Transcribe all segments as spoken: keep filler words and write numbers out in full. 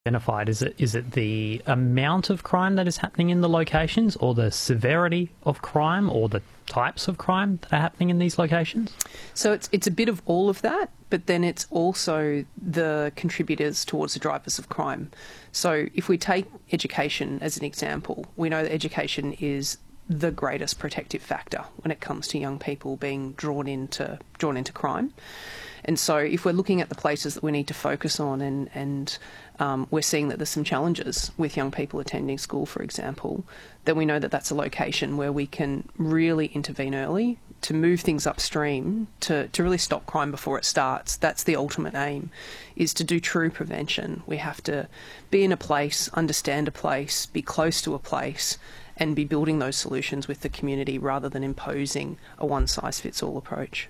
identified? Is it is it the amount of crime that is happening in the locations, or the severity of crime, or the types of crime that are happening in these locations? So it's it's a bit of all of that, but then it's also the contributors towards the drivers of crime. So if we take education as an example, we know that education is the greatest protective factor when it comes to young people being drawn into drawn into crime. And so if we're looking at the places that we need to focus on, and, and um, we're seeing that there's some challenges with young people attending school, for example, then we know that that's a location where we can really intervene early to move things upstream to, to really stop crime before it starts. That's the ultimate aim, is to do true prevention. We have to be in a place, understand a place, be close to a place, and be building those solutions with the community rather than imposing a one-size-fits-all approach.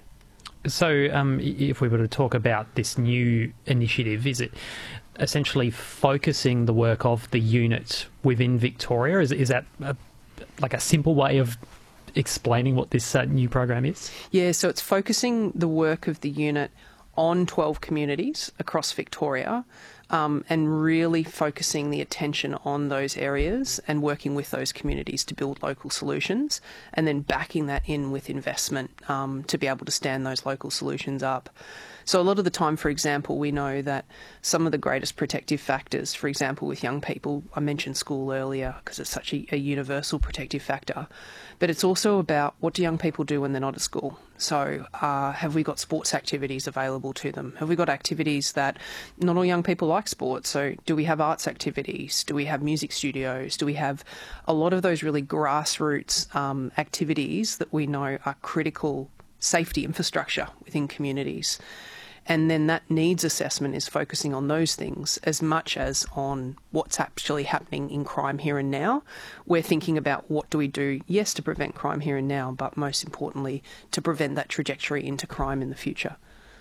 So um, if we were to talk about this new initiative, is it essentially focusing the work of the unit within Victoria? Is, is that a, like a simple way of explaining what this uh, new program is? Yeah, so it's focusing the work of the unit on twelve communities across Victoria, um, and really focusing the attention on those areas and working with those communities to build local solutions, and then backing that in with investment um, to be able to stand those local solutions up. So a lot of the time, for example, we know that some of the greatest protective factors, for example, with young people, I mentioned school earlier because it's such a, a universal protective factor, but it's also about what do young people do when they're not at school. So uh, have we got sports activities available to them? Have we got activities that not all young people like sports? So do we have arts activities? Do we have music studios? Do we have a lot of those really grassroots um, activities that we know are critical safety infrastructure within communities? And then that needs assessment is focusing on those things as much as on what's actually happening in crime here and now. We're thinking about what do we do, yes, to prevent crime here and now, but most importantly, to prevent that trajectory into crime in the future.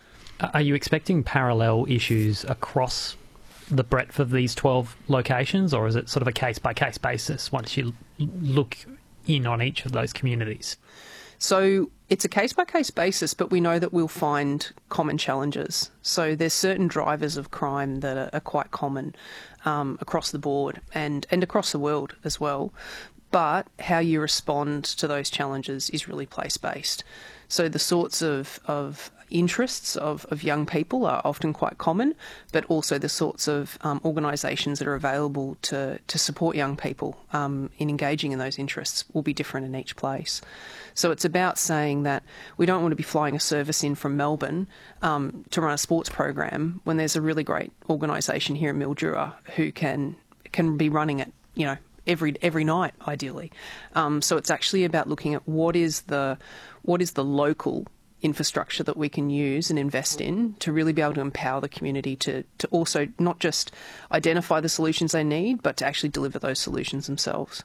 Are you expecting parallel issues across the breadth of these twelve locations, or is it sort of a case-by-case basis once you look in on each of those communities? So it's a case-by-case basis, but we know that we'll find common challenges. So there's certain drivers of crime that are, are quite common um, across the board and, and across the world as well. But how you respond to those challenges is really place-based. So the sorts of, of interests of, of young people are often quite common, but also the sorts of um, organisations that are available to, to support young people um, in engaging in those interests will be different in each place. So it's about saying that we don't want to be flying a service in from Melbourne um, to run a sports program when there's a really great organisation here in Mildura who can can be running it, you know, every every night, ideally. Um, so it's actually about looking at what is the what is the local infrastructure that we can use and invest in to really be able to empower the community to, to also not just identify the solutions they need, but to actually deliver those solutions themselves.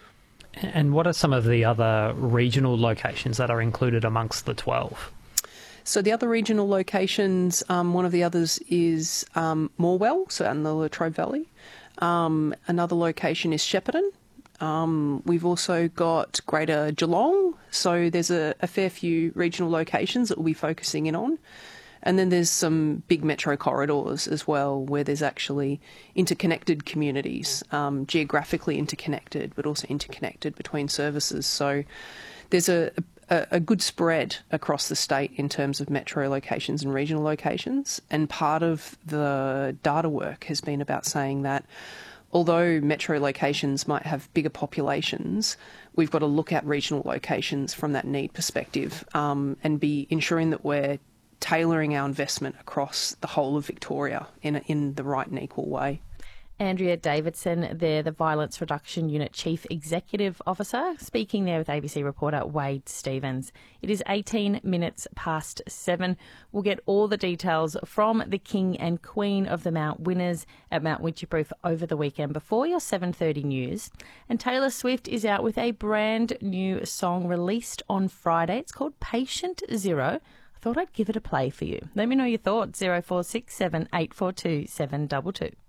And what are some of the other regional locations that are included amongst the twelve? So the other regional locations, um, one of the others is um, Morwell, so out in the Latrobe Valley. Um, another location is Shepparton. Um, we've also got Greater Geelong, so there's a, a fair few regional locations that we'll be focusing in on. And then there's some big metro corridors as well, where there's actually interconnected communities, um, geographically interconnected, but also interconnected between services. So there's a, a, a good spread across the state in terms of metro locations and regional locations. And part of the data work has been about saying that although metro locations might have bigger populations, we've got to look at regional locations from that need perspective um, and be ensuring that we're tailoring our investment across the whole of Victoria in, a, in the right and equal way. Andrea Davidson there, the Violence Reduction Unit Chief Executive Officer, speaking there with A B C reporter Wade Stevens. It is eighteen minutes past seven. We'll get all the details from the King and Queen of the Mount winners at Mount Winterproof over the weekend before your seven thirty news. And Taylor Swift is out with a brand new song released on Friday. It's called Patient Zero. I thought I'd give it a play for you. Let me know your thoughts. zero four six seven eight four two seven two two.